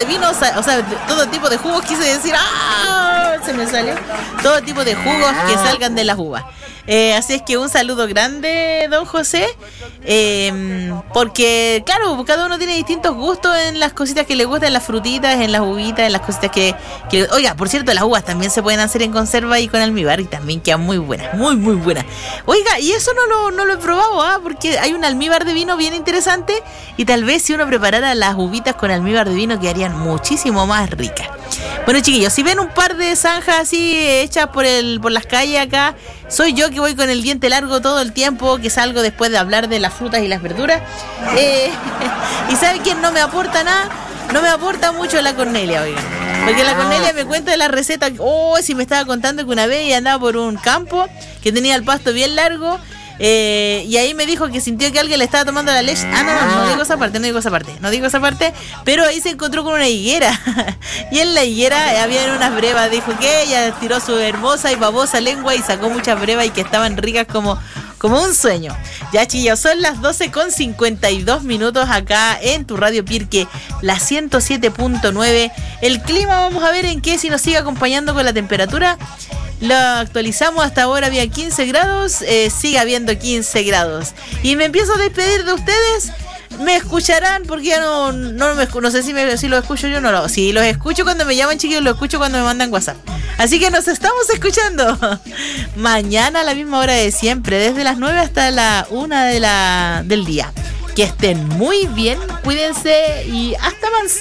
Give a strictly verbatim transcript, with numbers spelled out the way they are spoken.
vino, o sea, de todo tipo de jugos, quise decir, ¡ah! Se me salió. Todo tipo de jugos que salgan de las uvas. Eh, así es que un saludo grande, don José, eh, porque claro, cada uno tiene distintos gustos en las cositas que le gustan, en las frutitas, en las uvitas, en las cositas que, que... Oiga, por cierto, las uvas también se pueden hacer en conserva y con almíbar y también quedan muy buenas, muy muy buenas. Oiga, y eso no lo, no lo he probado, ¿ah? Porque hay un almíbar de vino bien interesante y tal vez si uno preparara las uvitas con almíbar de vino quedarían muchísimo más ricas. Bueno, chiquillos, si ven un par de zanjas así hechas por el por las calles acá, soy yo que voy con el diente largo todo el tiempo, que salgo después de hablar de las frutas y las verduras. Eh, ¿Y saben quién no me aporta nada? No me aporta mucho la Cornelia, oigan. Porque la Cornelia me cuenta de la receta. Oh, si me estaba contando que una vez ella andaba por un campo que tenía el pasto bien largo. Eh, y ahí me dijo que sintió que alguien le estaba tomando la leche. Ah, no, no, no digo esa parte, no digo esa parte, no digo esa parte. Pero ahí se encontró con una higuera. Y en la higuera había unas brevas. Dijo que ella tiró su hermosa y babosa lengua y sacó muchas brevas y que estaban ricas como, como un sueño. Ya, chillos, son las doce con cincuenta y dos minutos acá en tu Radio Pirque, la ciento siete punto nueve. El clima, vamos a ver en qué, si nos sigue acompañando con la temperatura. Lo actualizamos, hasta ahora había quince grados, eh, sigue habiendo quince grados. Y me empiezo a despedir de ustedes. Me escucharán porque ya no no, me, no sé si, me, si lo escucho yo o no lo. Si los escucho cuando me llaman, chiquillos, lo escucho cuando me mandan WhatsApp. Así que nos estamos escuchando mañana a la misma hora de siempre, desde las nueve hasta la una de la, del día. Que estén muy bien, cuídense y hasta mañana.